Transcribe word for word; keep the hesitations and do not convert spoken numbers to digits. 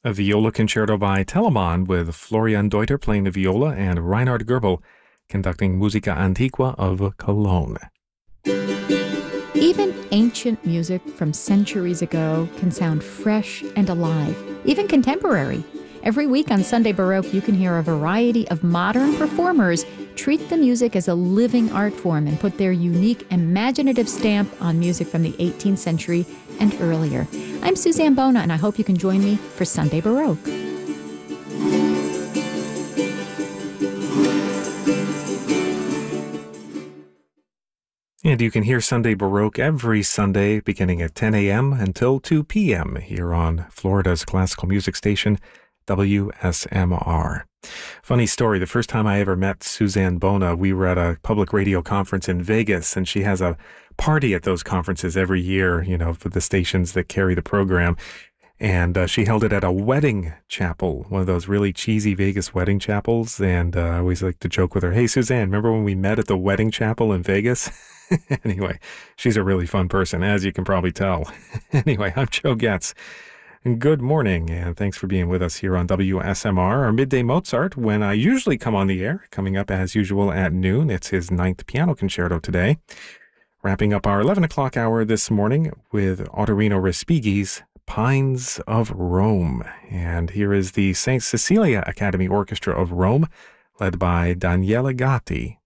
A viola concerto by Telemann with Florian Deuter playing the viola and Reinhard Goebel conducting Musica Antiqua of Cologne. Even ancient music from centuries ago can sound fresh and alive, even contemporary. Every week on Sunday Baroque, you can hear a variety of modern performers treat the music as a living art form and put their unique, imaginative stamp on music from the eighteenth century and earlier. I'm Suzanne Bona, and I hope you can join me for Sunday Baroque. And you can hear Sunday Baroque every Sunday beginning at ten a.m. until two p.m. here on Florida's classical music station, W S M R. Funny story, the first time I ever met Suzanne Bona, we were at a public radio conference in Vegas, and she has a party at those conferences every year, you know, for the stations that carry the program. And uh, she held it at a wedding chapel, one of those really cheesy Vegas wedding chapels. And uh, I always like to joke with her, hey, Suzanne, remember when we met at the wedding chapel in Vegas? Anyway, she's a really fun person, as you can probably tell. Anyway, I'm Joe Getz. Good morning, and thanks for being with us here on W S M R, our Midday Mozart, when I usually come on the air, coming up as usual at noon. It's his ninth piano concerto today. Wrapping up our eleven o'clock hour this morning with Ottorino Respighi's Pines of Rome. And here is the Saint Cecilia Academy Orchestra of Rome, led by Daniele Gatti.